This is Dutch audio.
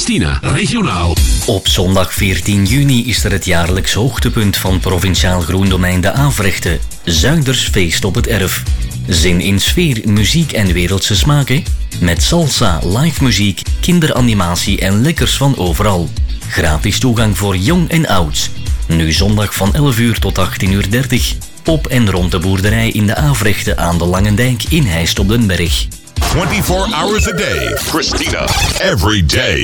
Christina Regionaal. Op zondag 14 juni is er het jaarlijks hoogtepunt van Provinciaal Groendomein de Avrechte, Zuidersfeest op het Erf. Zin in sfeer, muziek en wereldse smaken? Met salsa, live muziek, kinderanimatie en lekkers van overal. Gratis toegang voor jong en oud. Nu zondag van 11 uur tot 18:30. Op en rond de boerderij in de Avrechte aan de Langendijk in Heist op den Berg. 24 hours a day. Christina. Every day.